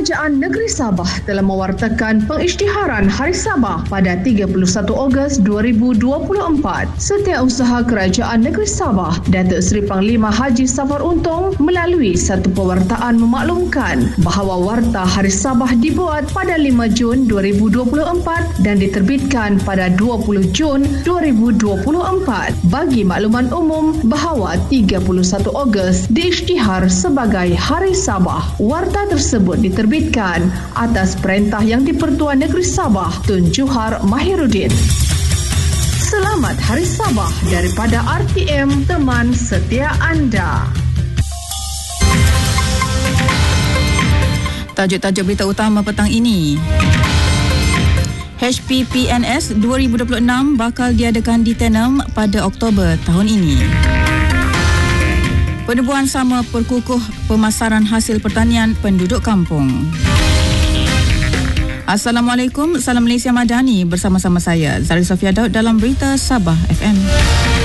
Kerajaan Negeri Sabah telah mewartakan pengisytiharan Hari Sabah pada 31 Ogos 2024. Setiausaha Kerajaan Negeri Sabah, Datuk Seri Panglima Haji Safar Untung melalui satu pewartaan memaklumkan bahawa Warta Hari Sabah dibuat pada 5 Jun 2024 dan diterbitkan pada 20 Jun 2024. Bagi makluman umum bahawa 31 Ogos diisytihar sebagai Hari Sabah. Warta tersebut diterbitkan atas perintah Yang di-Pertua Negeri Sabah Tun Juhar Mahiruddin. Selamat Hari Sabah daripada RTM, teman setia anda. Tajuk-tajuk berita utama petang ini. HPPNS 2026 bakal diadakan di Tenem pada Oktober tahun ini. Penubuhan sama perkukuh pemasaran hasil pertanian penduduk kampung. Assalamualaikum, Salam Malaysia Madani, bersama-sama saya Zari Sofia Daud dalam Berita Sabah FM.